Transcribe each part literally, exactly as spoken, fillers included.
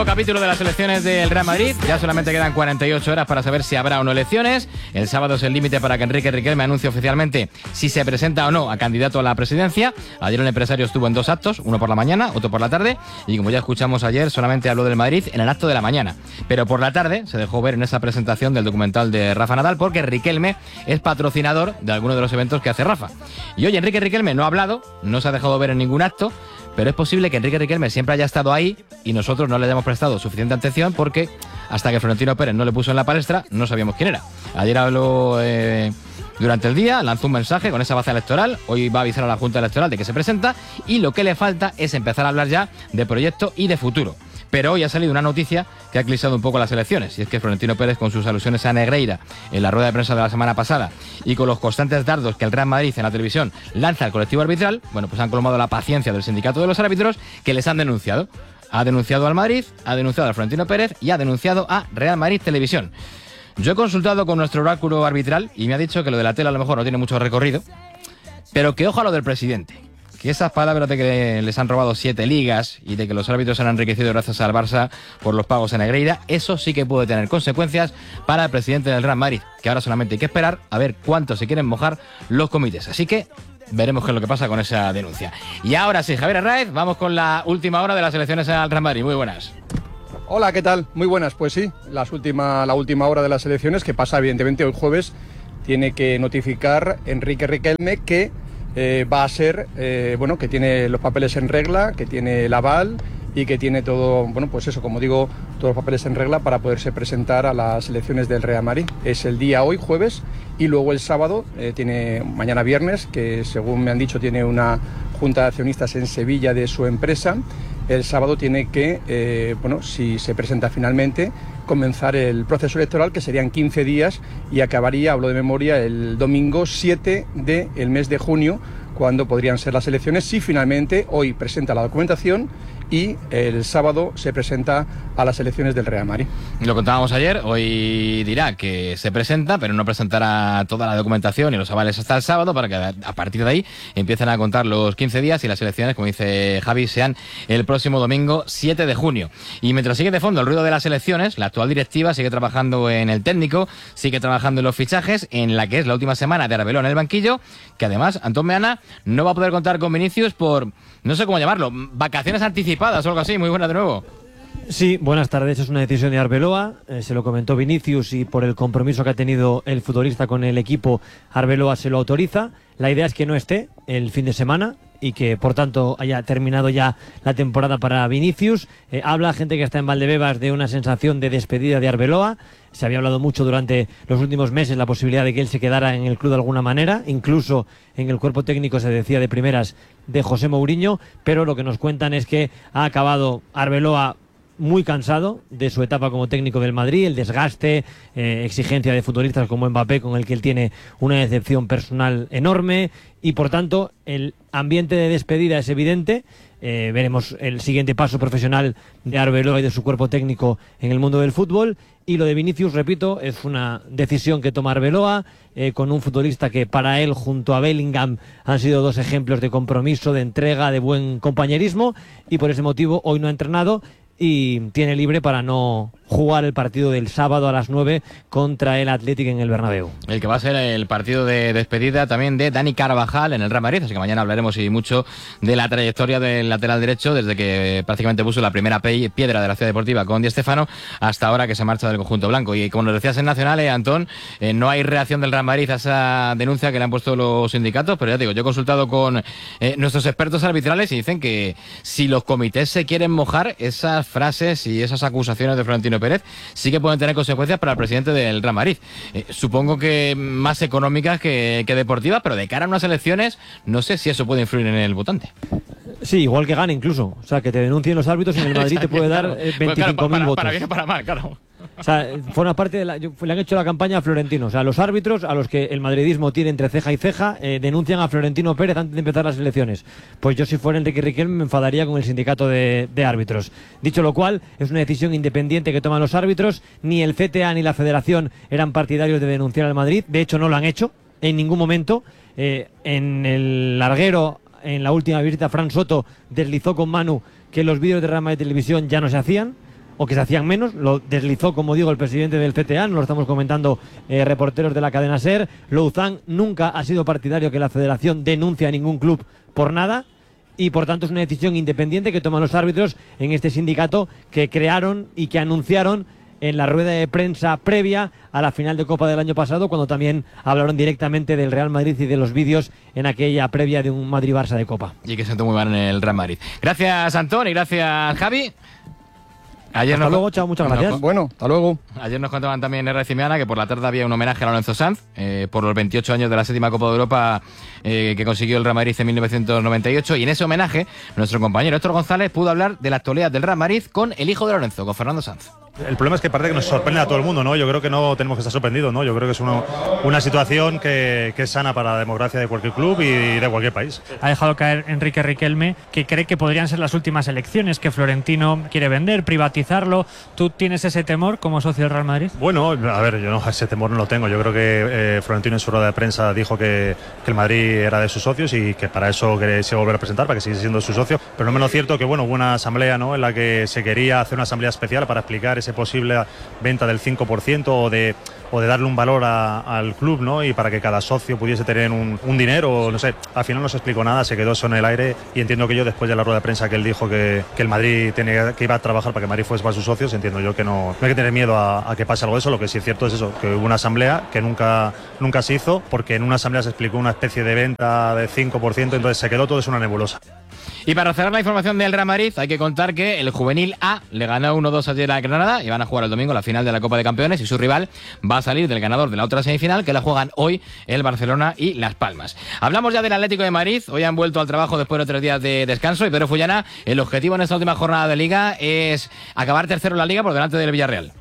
Capítulo de las elecciones del Real Madrid. Ya solamente quedan cuarenta y ocho horas para saber si habrá o no elecciones. El sábado es el límite para que Enrique Riquelme anuncie oficialmente si se presenta o no a candidato a la presidencia. Ayer el empresario estuvo en dos actos, uno por la mañana, otro por la tarde, y como ya escuchamos ayer, solamente habló del Madrid en el acto de la mañana. Pero por la tarde se dejó ver en esa presentación del documental de Rafa Nadal, porque Riquelme es patrocinador de algunos de los eventos que hace Rafa. Y hoy Enrique Riquelme no ha hablado, no se ha dejado ver en ningún acto, pero es posible que Enrique Riquelme siempre haya estado ahí y nosotros no le hayamos prestado suficiente atención porque hasta que Florentino Pérez no le puso en la palestra no sabíamos quién era. Ayer habló eh, durante el día, lanzó un mensaje con esa baza electoral, hoy va a avisar a la Junta Electoral de que se presenta y lo que le falta es empezar a hablar ya de proyecto y de futuro. Pero hoy ha salido una noticia que ha eclipsado un poco las elecciones, y es que Florentino Pérez, con sus alusiones a Negreira en la rueda de prensa de la semana pasada y con los constantes dardos que el Real Madrid en la televisión lanza al colectivo arbitral, bueno, pues han colmado la paciencia del sindicato de los árbitros, que les han denunciado. Ha denunciado al Madrid, ha denunciado a Florentino Pérez y ha denunciado a Real Madrid Televisión. Yo he consultado con nuestro oráculo arbitral y me ha dicho que lo de la tele a lo mejor no tiene mucho recorrido, pero que ojo a lo del presidente. Que esas palabras de que les han robado siete ligas y de que los árbitros se han enriquecido gracias al Barça por los pagos en Negreira, eso sí que puede tener consecuencias para el presidente del Real Madrid, que ahora solamente hay que esperar a ver cuánto se quieren mojar los comités. Así que veremos qué es lo que pasa con esa denuncia. Y ahora sí, Javier Arraiz, vamos con la última hora de las elecciones al Real Madrid. Muy buenas. Hola, ¿qué tal? Muy buenas. Pues sí, las última, la última hora de las elecciones, que pasa evidentemente hoy jueves, tiene que notificar Enrique Riquelme que Eh, va a ser, eh, bueno, que tiene los papeles en regla, que tiene el aval y que tiene todo, bueno, pues eso, como digo, todos los papeles en regla para poderse presentar a las elecciones del Real Madrid. Es el día hoy, jueves, y luego el sábado, eh, tiene mañana viernes, que según me han dicho tiene una junta de accionistas en Sevilla de su empresa. El sábado tiene que, eh, bueno, si se presenta finalmente, comenzar el proceso electoral, que serían quince días y acabaría, hablo de memoria, el domingo siete del mes de junio, cuando podrían ser las elecciones, si finalmente hoy presenta la documentación y el sábado se presenta a las elecciones del Real Madrid. Lo contábamos ayer, hoy dirá que se presenta, pero no presentará toda la documentación y los avales hasta el sábado, para que a partir de ahí empiecen a contar los quince días y las elecciones, como dice Javi, sean el próximo domingo siete de junio. Y mientras sigue de fondo el ruido de las elecciones, la actual directiva sigue trabajando en el técnico, sigue trabajando en los fichajes, en la que es la última semana de Arbeloa en el banquillo, que además Antón Meana no va a poder contar con Vinicius por, no sé cómo llamarlo, vacaciones anticipadas o algo así. Muy buena de nuevo. Sí, buenas tardes. Es una decisión de Arbeloa, eh, se lo comentó Vinicius y por el compromiso que ha tenido el futbolista con el equipo, Arbeloa se lo autoriza. La idea es que no esté el fin de semana y que por tanto haya terminado ya la temporada para Vinicius. Eh, habla gente que está en Valdebebas de una sensación de despedida de Arbeloa. Se había hablado mucho durante los últimos meses la posibilidad de que él se quedara en el club de alguna manera, incluso en el cuerpo técnico se decía de primeras de José Mourinho, pero lo que nos cuentan es que ha acabado Arbeloa muy cansado de su etapa como técnico del Madrid, el desgaste, eh, exigencia de futbolistas como Mbappé, con el que él tiene una decepción personal enorme, y por tanto el ambiente de despedida es evidente. Eh, veremos el siguiente paso profesional de Arbeloa y de su cuerpo técnico en el mundo del fútbol. Y lo de Vinicius, repito, es una decisión que toma Arbeloa, eh, con un futbolista que para él, junto a Bellingham, han sido dos ejemplos de compromiso, de entrega, de buen compañerismo, y por ese motivo hoy no ha entrenado y tiene libre para no jugar el partido del sábado a las nueve contra el Athletic en el Bernabéu. El que va a ser el partido de despedida también de Dani Carvajal en el Real Madrid, así que mañana hablaremos y mucho de la trayectoria del lateral derecho, desde que prácticamente puso la primera piedra de la Ciudad Deportiva con Di Stéfano hasta ahora que se marcha del conjunto blanco. Y como nos decías en Nacional, eh, Antón, eh, no hay reacción del Real Madrid a esa denuncia que le han puesto los sindicatos, pero ya te digo, yo he consultado con eh, nuestros expertos arbitrales y dicen que si los comités se quieren mojar, esas frases y esas acusaciones de Florentino Pérez sí que pueden tener consecuencias para el presidente del Real Madrid. Eh, supongo que más económicas que, que deportivas, pero de cara a unas elecciones no sé si eso puede influir en el votante. Sí, igual que gane incluso. O sea, que te denuncien los árbitros en el Madrid te puede dar eh, veinticinco mil votos. Para bien o para mal, claro. O sea, forma parte de la, le han hecho la campaña a Florentino. O sea, los árbitros, a los que el madridismo tiene entre ceja y ceja, eh, denuncian a Florentino Pérez antes de empezar las elecciones. Pues yo, si fuera Enrique Riquelme, me enfadaría con el sindicato de, de árbitros. Dicho lo cual, es una decisión independiente que toman los árbitros. Ni el C T A ni la Federación eran partidarios de denunciar al Madrid. De hecho, no lo han hecho en ningún momento. Eh, en el larguero, en la última visita, Fran Soto deslizó con Manu que los vídeos de Real Madrid Televisión ya no se hacían. o que se hacían menos. Lo deslizó, como digo, el presidente del C T A, nos lo estamos comentando eh, reporteros de la cadena SER. Louzán nunca ha sido partidario que la federación denuncie a ningún club por nada, y por tanto es una decisión independiente que toman los árbitros en este sindicato que crearon y que anunciaron en la rueda de prensa previa a la final de Copa del año pasado, cuando también hablaron directamente del Real Madrid y de los vídeos en aquella previa de un Madrid-Barça de Copa. Y que sentó muy mal en el Real Madrid. Gracias, Antón, y gracias, Javi. Ayer hasta nos... luego, chao, muchas gracias. Bueno, hasta luego. Ayer nos contaban también en R C Miana que por la tarde había un homenaje a Lorenzo Sanz eh, por los veintiocho años de la séptima Copa de Europa eh, que consiguió el Real Madrid en mil novecientos noventa y ocho, y en ese homenaje nuestro compañero Héctor González pudo hablar de la actualidad del Real Madrid con el hijo de Lorenzo, con Fernando Sanz. El problema es que parece que nos sorprende a todo el mundo, ¿no? Yo creo que no tenemos que estar sorprendidos, ¿no? Yo creo que es uno, una situación que, que es sana para la democracia de cualquier club y de cualquier país. Ha dejado caer Enrique Riquelme que cree que podrían ser las últimas elecciones, que Florentino quiere vender, privatizarlo. ¿Tú tienes ese temor como socio del Real Madrid? Bueno, a ver, yo no, ese temor no lo tengo. Yo creo que eh, Florentino en su rueda de prensa dijo que, que el Madrid era de sus socios y que para eso que se volver a presentar, para que siga siendo su socio. Pero no menos cierto que, bueno, hubo una asamblea, ¿no?, en la que se quería hacer una asamblea especial para explicar ese posible venta del cinco por ciento o de, o de darle un valor a, al club, ¿no?, y para que cada socio pudiese tener un, un dinero, no sé. Al final no se explicó nada, se quedó eso en el aire, y entiendo que yo, después de la rueda de prensa que él dijo que, que el Madrid tenía, que iba a trabajar para que el Madrid fuese para sus socios, entiendo yo que no, no hay que tener miedo a, a que pase algo de eso. Lo que sí es cierto es eso, que hubo una asamblea que nunca, nunca se hizo, porque en una asamblea se explicó una especie de venta de cinco por ciento, entonces se quedó todo, es una nebulosa. Y para cerrar la información del Real Madrid, hay que contar que el Juvenil A le ganó uno dos ayer a Granada y van a jugar el domingo la final de la Copa de Campeones, y su rival va a salir del ganador de la otra semifinal, que la juegan hoy el Barcelona y Las Palmas. Hablamos ya del Atlético de Madrid. Hoy han vuelto al trabajo después de tres días de descanso, y Pedro Fullana, el objetivo en esta última jornada de Liga es acabar tercero en la Liga por delante del Villarreal.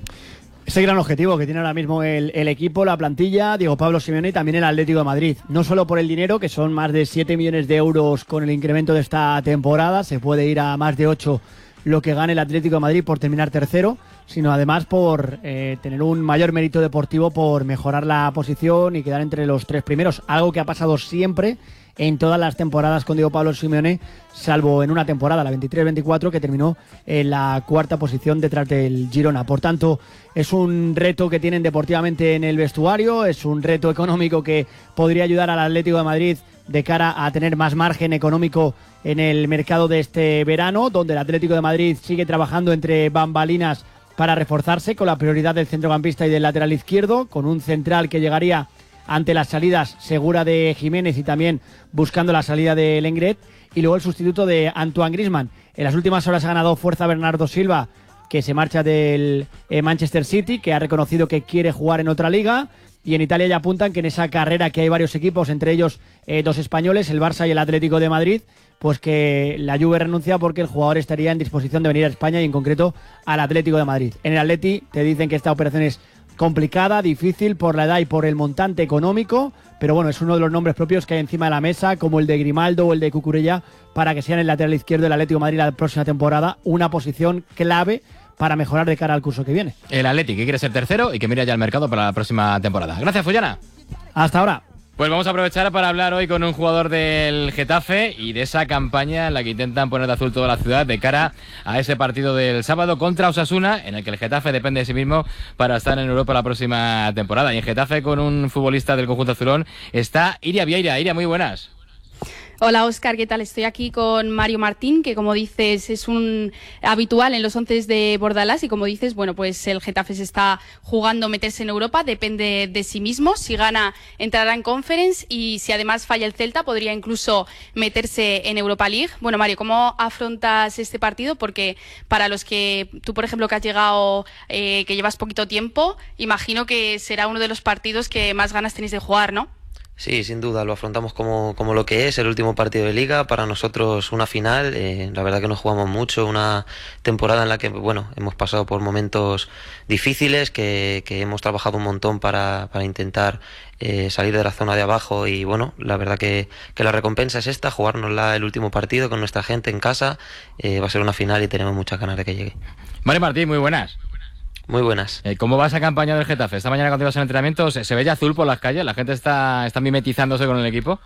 Ese gran objetivo que tiene ahora mismo el, el equipo, la plantilla, Diego Pablo Simeone, y también el Atlético de Madrid. No solo por el dinero, que son más de siete millones de euros con el incremento de esta temporada, se puede ir a más de ocho lo que gane el Atlético de Madrid por terminar tercero, sino además por eh, tener un mayor mérito deportivo, por mejorar la posición y quedar entre los tres primeros, algo que ha pasado siempre en todas las temporadas con Diego Pablo Simeone, salvo en una temporada, la veintitrés veinticuatro, que terminó en la cuarta posición detrás del Girona. Por tanto, es un reto que tienen deportivamente en el vestuario, es un reto económico que podría ayudar al Atlético de Madrid de cara a tener más margen económico en el mercado de este verano, donde el Atlético de Madrid sigue trabajando entre bambalinas para reforzarse, con la prioridad del centrocampista y del lateral izquierdo, con un central que llegaría ante las salidas segura de Jiménez y también buscando la salida de Lenglet, y luego el sustituto de Antoine Griezmann. En las últimas horas ha ganado fuerza Bernardo Silva, que se marcha del eh, Manchester City, que ha reconocido que quiere jugar en otra liga, y en Italia ya apuntan que en esa carrera que hay varios equipos, entre ellos eh, dos españoles, el Barça y el Atlético de Madrid, pues que la Juve renuncia porque el jugador estaría en disposición de venir a España, y en concreto al Atlético de Madrid. En el Atleti te dicen que esta operación es complicada, difícil por la edad y por el montante económico, pero bueno, es uno de los nombres propios que hay encima de la mesa, como el de Grimaldo o el de Cucurella, para que sean el lateral izquierdo del Atlético de Madrid la próxima temporada, una posición clave para mejorar de cara al curso que viene. El Atleti, que quiere ser tercero y que mira ya el mercado para la próxima temporada. Gracias, Fullana. Hasta ahora. Pues vamos a aprovechar para hablar hoy con un jugador del Getafe y de esa campaña en la que intentan poner de azul toda la ciudad de cara a ese partido del sábado contra Osasuna, en el que el Getafe depende de sí mismo para estar en Europa la próxima temporada. Y en Getafe, con un futbolista del conjunto azulón, está Iria Vieira. Iria, muy buenas. Hola Óscar, ¿qué tal? Estoy aquí con Mario Martín, que como dices es un habitual en los once de Bordalás, y como dices, bueno, pues el Getafe se está jugando meterse en Europa, depende de sí mismo. Si gana entrará en Conference, y si además falla el Celta podría incluso meterse en Europa League. Bueno, Mario, ¿cómo afrontas este partido? Porque para los que tú, por ejemplo, que has llegado, eh, que llevas poquito tiempo, imagino que será uno de los partidos que más ganas tenéis de jugar, ¿no? Sí, sin duda, lo afrontamos como, como lo que es, el último partido de Liga, para nosotros una final. Eh, la verdad que nos jugamos mucho, una temporada en la que, bueno, hemos pasado por momentos difíciles, que, que hemos trabajado un montón para, para intentar eh, salir de la zona de abajo, y bueno, la verdad que, que la recompensa es esta, jugárnosla el último partido con nuestra gente en casa. Eh, va a ser una final y tenemos muchas ganas de que llegue. Mario Martín, muy buenas. Muy buenas. Eh, ¿Cómo va esa campaña del Getafe? Esta mañana cuando ibas en entrenamiento, ¿se, se ve ya azul por las calles? ¿La gente está, está mimetizándose con el equipo?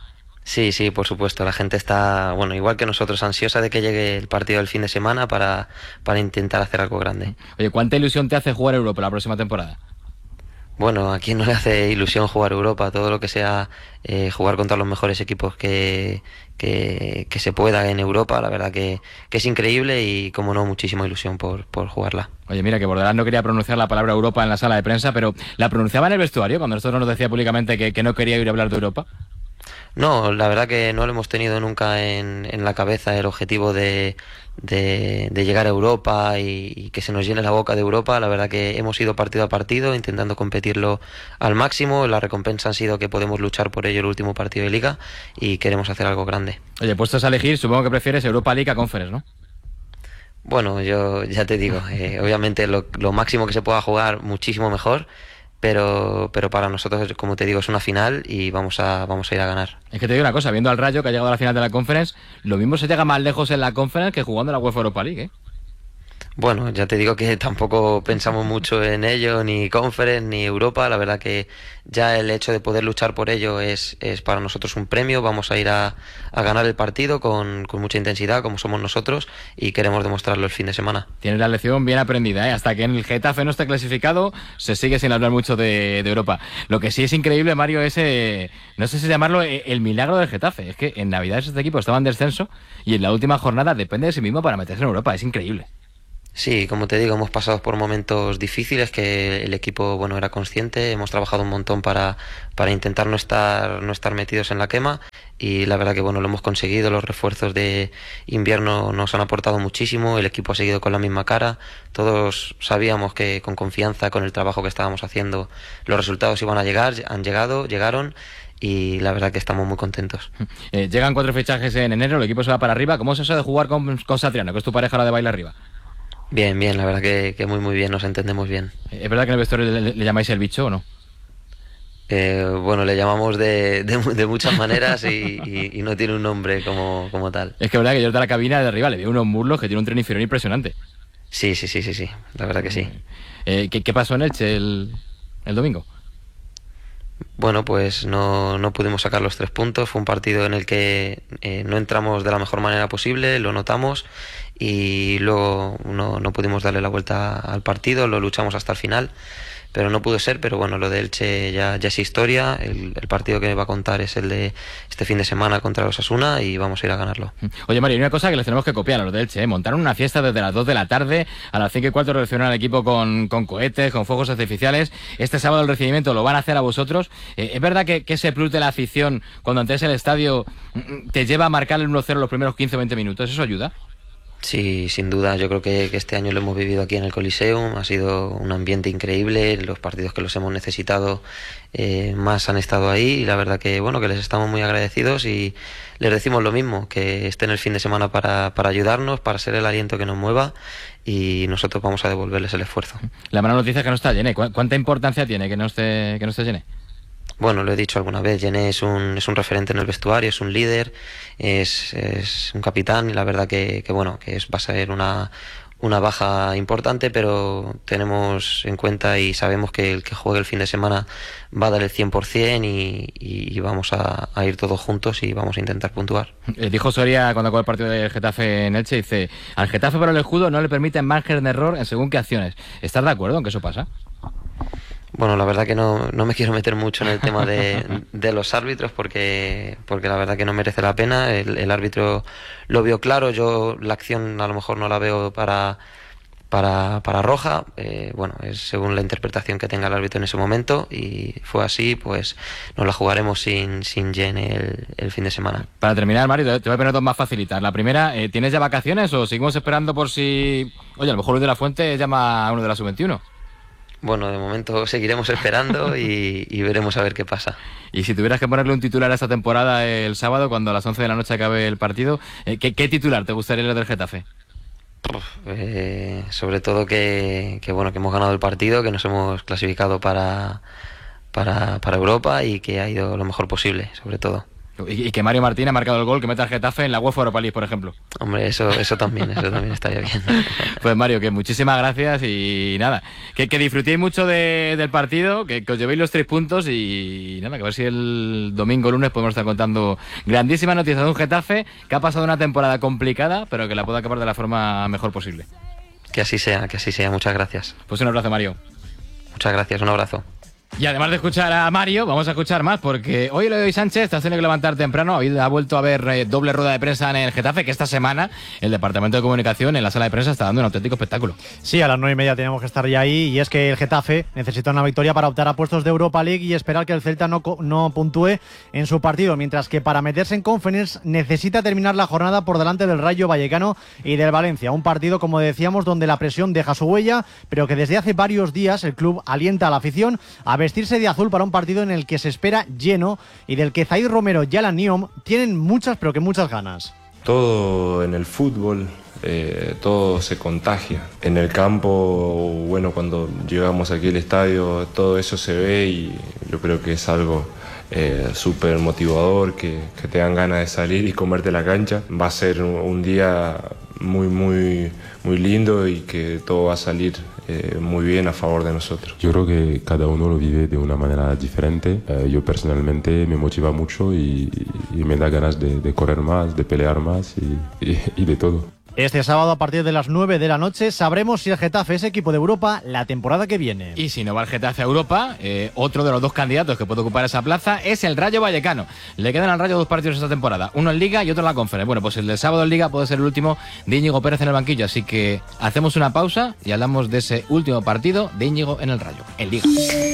Sí, sí, por supuesto. La gente está, bueno, igual que nosotros, ansiosa de que llegue el partido del fin de semana para, para intentar hacer algo grande. Oye, ¿cuánta ilusión te hace jugar Europa la próxima temporada? Bueno, ¿a quién no le hace ilusión jugar Europa? Todo lo que sea eh, jugar contra los mejores equipos que, que, que se pueda en Europa, la verdad que, que es increíble y, como no, muchísima ilusión por, por jugarla. Oye, mira, que Bordalás no quería pronunciar la palabra Europa en la sala de prensa, pero ¿la pronunciaba en el vestuario cuando nosotros nos decía públicamente que, que no quería ir a hablar de Europa? No, la verdad que no lo hemos tenido nunca en, en la cabeza el objetivo de, de, de llegar a Europa y, y que se nos llene la boca de Europa. La verdad que hemos ido partido a partido intentando competirlo al máximo. La recompensa ha sido que podemos luchar por ello el último partido de Liga y queremos hacer algo grande. Oye, puestos a elegir, supongo que prefieres Europa League a Conference, ¿no? Bueno, yo ya te digo, eh, obviamente lo, lo máximo que se pueda jugar, muchísimo mejor. Pero, pero para nosotros, como te digo, es una final y vamos a, vamos a ir a ganar. Es que te digo una cosa, viendo al Rayo que ha llegado a la final de la Conference, lo mismo se llega más lejos en la Conference que jugando en la UEFA Europa League, ¿eh? Bueno, ya te digo que tampoco pensamos mucho en ello, ni Conference, ni Europa. La verdad que ya el hecho de poder luchar por ello es, es para nosotros un premio. Vamos a ir a, a ganar el partido con, con mucha intensidad, como somos nosotros, y queremos demostrarlo el fin de semana. Tienes la lección bien aprendida, ¿eh? Hasta que en el Getafe no esté clasificado, se sigue sin hablar mucho de, de Europa. Lo que sí es increíble, Mario, es, eh, no sé si llamarlo eh, el milagro del Getafe. Es que en Navidades este equipo estaba en descenso y en la última jornada depende de sí mismo para meterse en Europa. Es increíble. Sí, como te digo, hemos pasado por momentos difíciles que el equipo, bueno, era consciente. Hemos trabajado un montón para, para intentar no estar, no estar metidos en la quema y la verdad que, bueno, lo hemos conseguido. Los refuerzos de invierno nos han aportado muchísimo. El equipo ha seguido con la misma cara. Todos sabíamos que con confianza, con el trabajo que estábamos haciendo, los resultados iban a llegar, han llegado, llegaron. Y la verdad que estamos muy contentos. Eh, llegan cuatro fichajes en enero, el equipo se va para arriba. ¿Cómo es eso de jugar con, con Satriano, que es tu pareja la de baile arriba? Bien, bien, la verdad que, que muy muy bien, nos entendemos bien. ¿Es verdad que en el vestuario le, le llamáis el bicho o no? Eh, bueno, le llamamos de, de, de muchas maneras y, y, y no tiene un nombre como, como tal. Es que es verdad que yo desde la cabina de arriba le veo unos muslos que tiene un tren inferior impresionante. Sí, sí, sí, sí, sí, la verdad que sí. Eh, ¿qué, ¿Qué pasó en Elche el, el domingo? Bueno, pues no, no pudimos sacar los tres puntos. Fue un partido en el que eh, no entramos de la mejor manera posible, lo notamos y luego no, no pudimos darle la vuelta al partido, lo luchamos hasta el final, pero no pudo ser. Pero bueno, lo de Elche ya, ya es historia. El, el partido que me va a contar es el de este fin de semana contra los Osasuna y vamos a ir a ganarlo. Oye, Mario, hay una cosa que les tenemos que copiar a los de Elche, ¿eh? Montaron una fiesta desde las dos de la tarde, a las cinco y cuatro reaccionaron al equipo con, con cohetes, con fuegos artificiales. Este sábado el recibimiento lo van a hacer a vosotros. Eh, ¿Es verdad que, que ese plus de la afición cuando entres al estadio te lleva a marcar el uno cero los primeros quince o veinte minutos? ¿Eso ayuda? Sí, sin duda. Yo creo que, que este año lo hemos vivido aquí en el Coliseum. Ha sido un ambiente increíble. Los partidos que los hemos necesitado eh, más han estado ahí y la verdad que bueno que les estamos muy agradecidos y les decimos lo mismo, que estén el fin de semana para, para ayudarnos, para ser el aliento que nos mueva y nosotros vamos a devolverles el esfuerzo. La mala noticia es que no está Llené. ¿Cuánta importancia tiene que no esté, que no esté Llené? Bueno, lo he dicho alguna vez, Llené es un, es un referente en el vestuario, es un líder, es, es un capitán y la verdad que, que bueno, que es, va a ser una, una baja importante, pero tenemos en cuenta y sabemos que el que juegue el fin de semana va a dar el cien por ciento y, y vamos a, a ir todos juntos y vamos a intentar puntuar. Eh, dijo Soria cuando acabó el partido del Getafe en Elche, dice, al Getafe por el escudo no le permiten margen de error en según qué acciones. ¿Estás de acuerdo en que eso pasa? Bueno, la verdad que no, no me quiero meter mucho en el tema de, de los árbitros porque, porque la verdad que no merece la pena. El, el árbitro lo vio claro, yo la acción a lo mejor no la veo para, para, para roja. Eh, bueno, es según la interpretación que tenga el árbitro en ese momento y fue así, pues nos la jugaremos sin, sin Llené el, el fin de semana. Para terminar, Mario, te voy a poner dos más facilitas. La primera, eh, ¿tienes ya vacaciones o seguimos esperando por si... Oye, a lo mejor Luis de la Fuente llama a uno de la sub veintiuno? Bueno, de momento seguiremos esperando y, y veremos a ver qué pasa. Y si tuvieras que ponerle un titular a esta temporada el sábado, cuando a las once de la noche acabe el partido, ¿qué, qué titular te gustaría leer del Getafe? Uf, eh, sobre todo que, que, bueno, que hemos ganado el partido, que nos hemos clasificado para, para, para Europa y que ha ido lo mejor posible, sobre todo. Y, y que Mario Martín ha marcado el gol que mete al Getafe en la UEFA Europa League, por ejemplo. Hombre, eso, eso también, eso también estaría bien. Pues Mario, que muchísimas gracias y nada, que, que disfrutéis mucho de, del partido, que, que os llevéis los tres puntos y nada, que a ver si el domingo lunes podemos estar contando grandísimas noticias de un Getafe que ha pasado una temporada complicada, pero que la pueda acabar de la forma mejor posible. Que así sea, que así sea, muchas gracias. Pues un abrazo, Mario. Muchas gracias, un abrazo. Y además de escuchar a Mario, vamos a escuchar más, porque hoy Eloy Sánchez te has tenido que levantar temprano, hoy ha vuelto a ver eh, doble rueda de prensa en el Getafe, que esta semana el Departamento de Comunicación en la sala de prensa está dando un auténtico espectáculo. Sí, a las nueve y media tenemos que estar ya ahí, y es que el Getafe necesita una victoria para optar a puestos de Europa League y esperar que el Celta no, no puntúe en su partido, mientras que para meterse en Conference necesita terminar la jornada por delante del Rayo Vallecano y del Valencia, un partido, como decíamos, donde la presión deja su huella, pero que desde hace varios días el club alienta a la afición a vestirse de azul para un partido en el que se espera lleno y del que Zaid Romero y Alan Niom tienen muchas, pero que muchas ganas. Todo en el fútbol, eh, todo se contagia. En el campo, bueno, cuando llegamos aquí al estadio, todo eso se ve y yo creo que es algo eh, súper motivador, que, que te dan ganas de salir y comerte la cancha. Va a ser un, un día muy, muy, muy lindo y que todo va a salir Eh, muy bien a favor de nosotros. Yo creo que cada uno lo vive de una manera diferente. Eh, yo personalmente me motiva mucho y, y me da ganas de, de correr más, de pelear más y, y, y de todo. Este sábado a partir de las nueve de la noche sabremos si el Getafe es equipo de Europa la temporada que viene. Y si no va el Getafe a Europa, eh, otro de los dos candidatos que puede ocupar esa plaza es el Rayo Vallecano. Le quedan al Rayo dos partidos esta temporada, uno en Liga y otro en la Conference. Bueno, pues el del sábado en Liga puede ser el último de Íñigo Pérez en el banquillo, así que hacemos una pausa y hablamos de ese último partido de Íñigo en el Rayo, en Liga.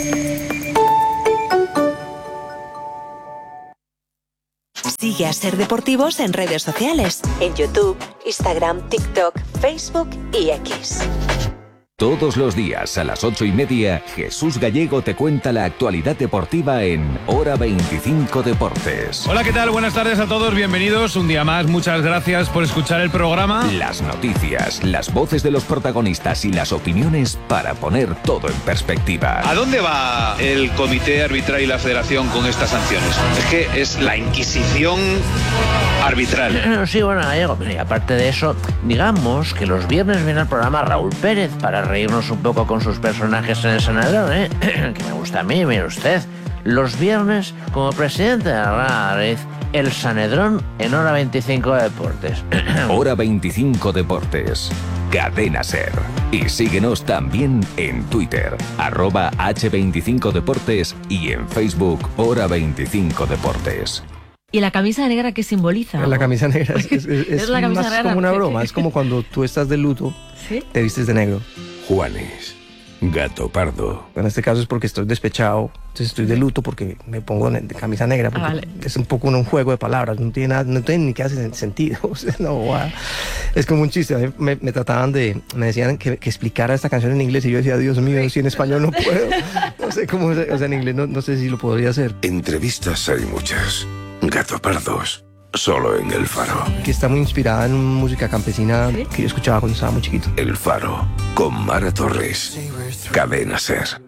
Sigue a Ser Deportivos en redes sociales, en YouTube, Instagram, TikTok, Facebook y X. Todos los días a las ocho y media, Jesús Gallego te cuenta la actualidad deportiva en Hora veinticinco Deportes. Hola, ¿qué tal? Buenas tardes a todos, bienvenidos un día más, muchas gracias por escuchar el programa. Las noticias, las voces de los protagonistas y las opiniones para poner todo en perspectiva. ¿A dónde va el comité arbitral y la federación con estas sanciones? Es que es la Inquisición arbitral. Sí, bueno, Gallego, y aparte de eso, digamos que los viernes viene al programa Raúl Pérez para reírnos un poco con sus personajes en el Sanedrón, ¿eh? Que me gusta a mí, mire usted. Los viernes, como presidente de la Madrid, el Sanedrón en Hora veinticinco Deportes. Hora veinticinco Deportes. Cadena Ser. Y síguenos también en Twitter, arroba hache veinticinco Deportes y en Facebook, Hora veinticinco Deportes. ¿Y la camisa negra qué simboliza? La camisa negra es, es, es, es la camisa más negra, como una broma, es como cuando tú estás de luto, ¿sí? Te vistes de negro. Juanes, gato pardo. En este caso es porque estoy despechado, entonces estoy de luto porque me pongo de camisa negra, porque ah, vale. Es un poco un juego de palabras, no tiene nada, no tiene ni que hacer sentido. O sea, no, wow. Es como un chiste. A mí me, me trataban de, me decían que, que explicara esta canción en inglés y yo decía, Dios mío, si en español no puedo, no sé cómo, o sea, en inglés no, no sé si lo podría hacer. Entrevistas hay muchas, gato pardos. Solo en El Faro. Que está muy inspirada en música campesina, ¿sí? Que yo escuchaba cuando estaba muy chiquito. El Faro, con Mara Torres. Cadena Ser.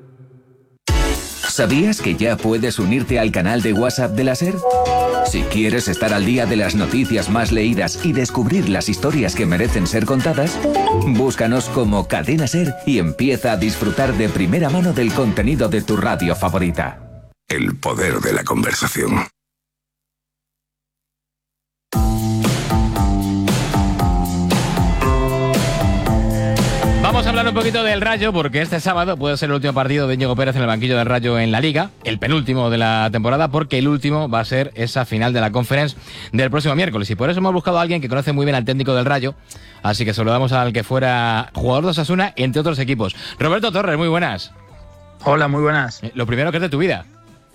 ¿Sabías que ya puedes unirte al canal de WhatsApp de la Ser? Si quieres estar al día de las noticias más leídas y descubrir las historias que merecen ser contadas, búscanos como Cadena Ser y empieza a disfrutar de primera mano del contenido de tu radio favorita. El poder de la conversación. Vamos a hablar un poquito del Rayo, porque este sábado puede ser el último partido de Íñigo Pérez en el banquillo del Rayo en la Liga, el penúltimo de la temporada, porque el último va a ser esa final de la Conference del próximo miércoles. Y por eso hemos buscado a alguien que conoce muy bien al técnico del Rayo, así que saludamos al que fuera jugador de Osasuna, entre otros equipos. Roberto Torres, muy buenas. Hola, muy buenas. Lo primero, ¿qué es de tu vida?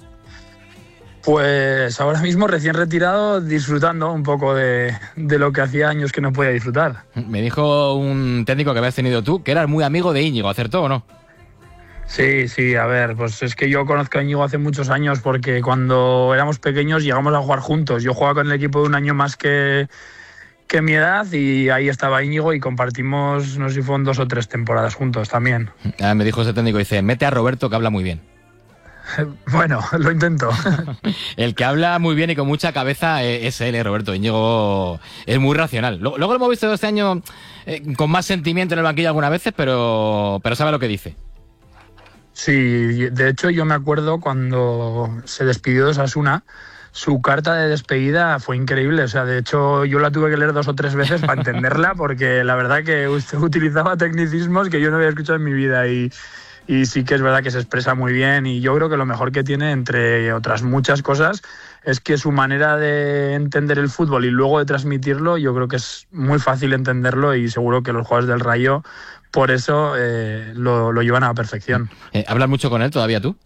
Pues ahora mismo recién retirado, disfrutando un poco de, de lo que hacía años que no podía disfrutar. Me dijo un técnico que habías tenido tú que eras muy amigo de Íñigo, ¿acertó o no? Sí, sí, a ver, pues es que yo conozco a Íñigo hace muchos años porque cuando éramos pequeños llegamos a jugar juntos. Yo jugaba con el equipo de un año más que, que mi edad y ahí estaba Íñigo y compartimos, no sé si fueron dos o tres temporadas juntos también. Ah, me dijo ese técnico, dice, mete a Roberto que habla muy bien. Bueno, lo intento. El que habla muy bien y con mucha cabeza es él, ¿eh, Roberto? Íñigo es muy racional. Luego lo hemos visto este año eh, con más sentimiento en el banquillo algunas veces, pero, pero sabe lo que dice. Sí, de hecho yo me acuerdo cuando se despidió de Osasuna, su carta de despedida fue increíble. O sea, de hecho yo la tuve que leer dos o tres veces para entenderla, porque la verdad que usted utilizaba tecnicismos que yo no había escuchado en mi vida y, y sí que es verdad que se expresa muy bien, y yo creo que lo mejor que tiene, entre otras muchas cosas, es que su manera de entender el fútbol y luego de transmitirlo, yo creo que es muy fácil entenderlo, y seguro que los jugadores del Rayo por eso eh, lo, lo llevan a la perfección. Eh, ¿Hablas mucho con él todavía tú?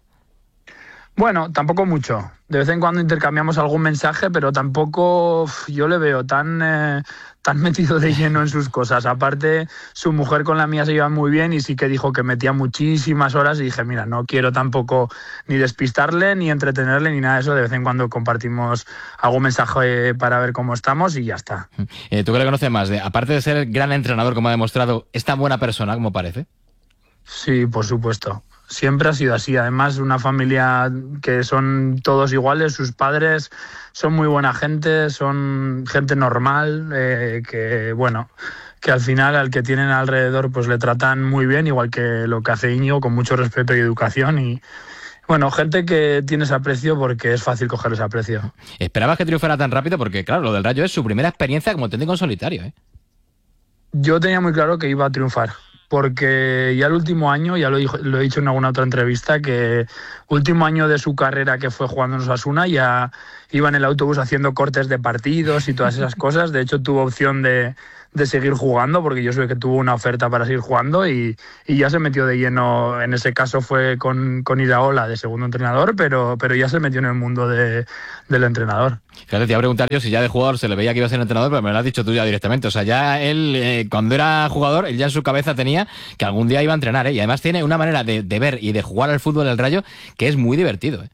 Bueno, tampoco mucho. De vez en cuando intercambiamos algún mensaje, pero tampoco uf, yo le veo tan, eh, tan metido de lleno en sus cosas. Aparte, su mujer con la mía se llevan muy bien y sí que dijo que metía muchísimas horas, y dije, mira, no quiero tampoco ni despistarle, ni entretenerle, ni nada de eso. De vez en cuando compartimos algún mensaje para ver cómo estamos y ya está. Eh, ¿Tú qué le conoces más? De, aparte de ser el gran entrenador, como ha demostrado, ¿es tan buena persona como parece? Sí, por supuesto. Siempre ha sido así. Además, una familia que son todos iguales. Sus padres son muy buena gente, son gente normal, eh, que bueno, que al final al que tienen alrededor pues le tratan muy bien, igual que lo que hace Íñigo, con mucho respeto y educación. Y bueno, gente que tiene ese aprecio porque es fácil coger ese aprecio. ¿Esperabas que triunfara tan rápido? Porque claro, lo del Rayo es su primera experiencia como técnico en solitario, ¿eh? Yo tenía muy claro que iba a triunfar, porque ya el último año, ya lo, dijo, lo he dicho en alguna otra entrevista, que último año de su carrera que fue jugando en Osasuna, ya iba en el autobús haciendo cortes de partidos y todas esas cosas. De hecho, tuvo opción de, de seguir jugando, porque yo sé que tuvo una oferta para seguir jugando, y, y ya se metió de lleno. En ese caso fue con, con Iraola de segundo entrenador, pero, pero ya se metió en el mundo de, del entrenador. Claro, te iba a preguntar yo si ya de jugador se le veía que iba a ser entrenador, pero me lo has dicho tú ya directamente. O sea, ya él, eh, cuando era jugador, él ya en su cabeza tenía que algún día iba a entrenar, ¿eh? Y además tiene una manera de, de ver y de jugar al fútbol del Rayo que es muy divertido, ¿eh?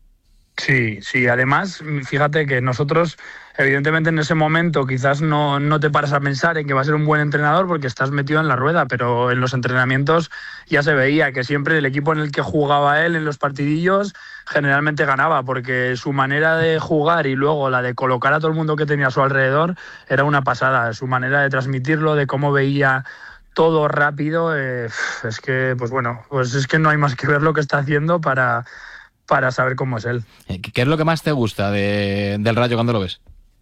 Sí, sí, además, fíjate que nosotros, evidentemente en ese momento quizás no, no te paras a pensar en que va a ser un buen entrenador porque estás metido en la rueda, pero en los entrenamientos ya se veía que siempre el equipo en el que jugaba él en los partidillos generalmente ganaba, porque su manera de jugar y luego la de colocar a todo el mundo que tenía a su alrededor era una pasada. Su manera de transmitirlo, de cómo veía todo rápido, eh, es que, pues bueno, pues es que no hay más que ver lo que está haciendo para... para saber cómo es él. ¿Qué es lo que más te gusta de, del Rayo cuando lo ves?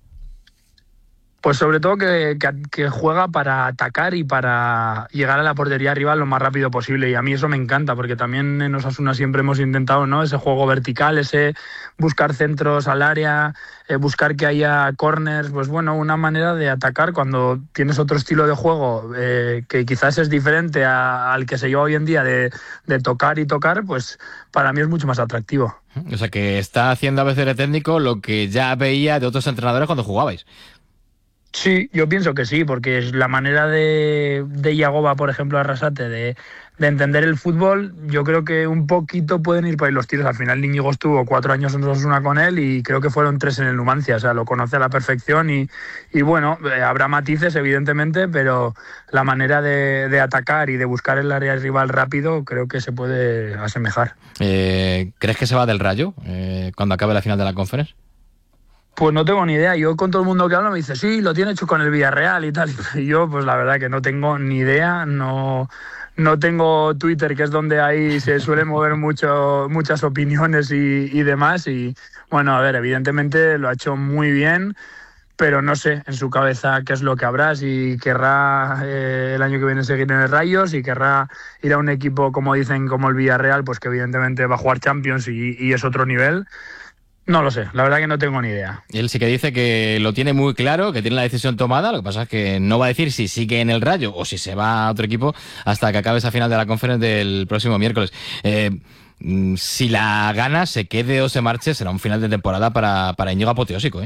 Pues sobre todo que, que, que juega para atacar y para llegar a la portería rival lo más rápido posible, y a mí eso me encanta, porque también en Osasuna siempre hemos intentado, ¿no?, ese juego vertical, ese buscar centros al área, eh, buscar que haya corners, pues bueno, una manera de atacar cuando tienes otro estilo de juego eh, que quizás es diferente a, al que se lleva hoy en día de, de tocar y tocar, pues para mí es mucho más atractivo. O sea, que está haciendo a veces de técnico lo que ya veía de otros entrenadores cuando jugabais. Sí, yo pienso que sí, porque es la manera de, de Yagoba, por ejemplo, Arrasate, de, de entender el fútbol. Yo creo que un poquito pueden ir por ahí los tiros. Al final Íñigo estuvo cuatro años en Osasuna con él y creo que fueron tres en el Numancia. O sea, lo conoce a la perfección y, y bueno, eh, habrá matices, evidentemente, pero la manera de, de atacar y de buscar el área rival rápido creo que se puede asemejar. Eh, ¿Crees que se va del Rayo eh, cuando acabe la final de la Conference? Pues no tengo ni idea. Yo con todo el mundo que hablo me dice, sí, lo tiene hecho con el Villarreal y tal. Y yo, pues la verdad que no tengo ni idea. No, no tengo Twitter, que es donde ahí se suelen mover mucho, muchas opiniones y, y demás. Y bueno, a ver, evidentemente lo ha hecho muy bien, pero no sé en su cabeza qué es lo que habrá. Si querrá eh, el año que viene seguir en el Rayo, si querrá ir a un equipo, como dicen, como el Villarreal, pues que evidentemente va a jugar Champions y, y es otro nivel. No lo sé, la verdad que no tengo ni idea. Él sí que dice que lo tiene muy claro, que tiene la decisión tomada, lo que pasa es que no va a decir si sigue en el Rayo o si se va a otro equipo hasta que acabe esa final de la Conference del próximo miércoles. Eh, si la gana, se quede o se marche, será un final de temporada para, para Íñigo apoteósico, ¿eh?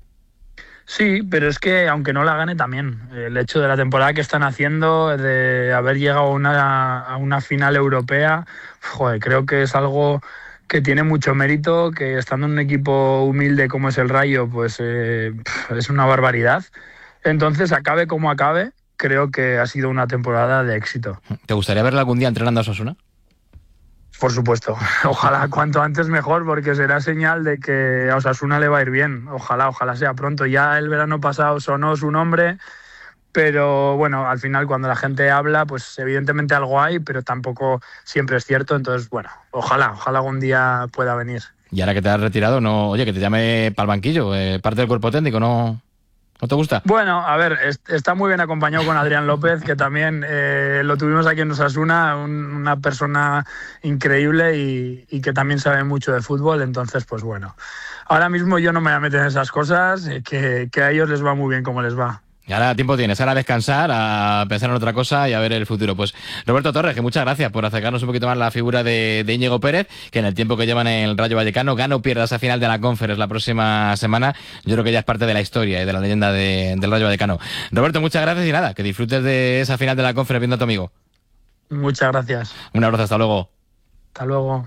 Sí, pero es que aunque no la gane también, el hecho de la temporada que están haciendo, de haber llegado a una, a una final europea, joder, creo que es algo que tiene mucho mérito, que estando en un equipo humilde como es el Rayo, pues eh, es una barbaridad. Entonces, acabe como acabe, creo que ha sido una temporada de éxito. ¿Te gustaría verlo algún día entrenando a Osasuna? Por supuesto, ojalá cuanto antes mejor, porque será señal de que a Osasuna le va a ir bien. Ojalá, ojalá sea pronto. Ya el verano pasado sonó su nombre, pero bueno, al final cuando la gente habla, pues evidentemente algo hay, pero tampoco siempre es cierto. Entonces, bueno, ojalá, ojalá algún día pueda venir. Y ahora que te has retirado, no, oye, que te llame para el banquillo, eh, parte del cuerpo técnico, ¿no? ¿No te gusta? Bueno, a ver, es, está muy bien acompañado con Adrián López, que también eh, lo tuvimos aquí en Osasuna, un, una persona increíble y, y que también sabe mucho de fútbol. Entonces, pues bueno, ahora mismo yo no me voy a meter en esas cosas, eh, que, que a ellos les va muy bien como les va. Y ahora tiempo tienes, ahora a descansar, a pensar en otra cosa y a ver el futuro. Pues Roberto Torres, que muchas gracias por acercarnos un poquito más a la figura de, de Íñigo Pérez, que en el tiempo que llevan en el Rayo Vallecano, gana o pierda esa final de la Conference la próxima semana. Yo creo que ya es parte de la historia y de la leyenda de, del Rayo Vallecano. Roberto, muchas gracias y nada, que disfrutes de esa final de la Conference viendo a tu amigo. Muchas gracias. Un abrazo, hasta luego. Hasta luego.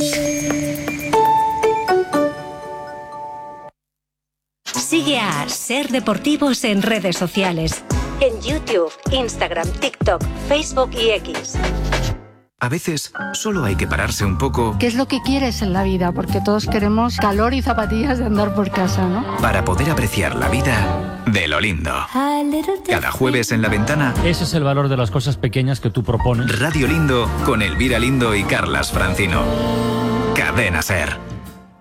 Sigue a Ser Deportivos en redes sociales. En YouTube, Instagram, TikTok, Facebook y X. A veces solo hay que pararse un poco. ¿Qué es lo que quieres en la vida? Porque todos queremos calor y zapatillas de andar por casa, ¿no? Para poder apreciar la vida de lo lindo. Cada jueves en La Ventana. Ese es el valor de las cosas pequeñas que tú propones. Radio Lindo con Elvira Lindo y Carlas Francino. Cadena Ser.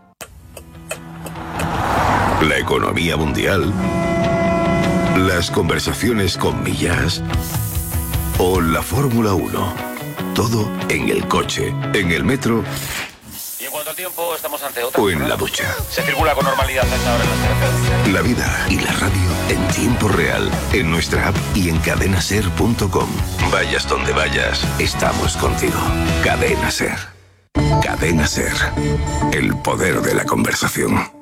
La economía mundial, las conversaciones con Millas o la Fórmula uno. Todo en el coche, en el metro y en cuanto al tiempo estamos ante otra. O en la ducha. Se circula con normalidad a esta hora en las carreteras. La vida y la radio en tiempo real, en nuestra app y en cadena ser punto com. Vayas donde vayas, estamos contigo. Cadena Ser. Cadena Ser. El poder de la conversación.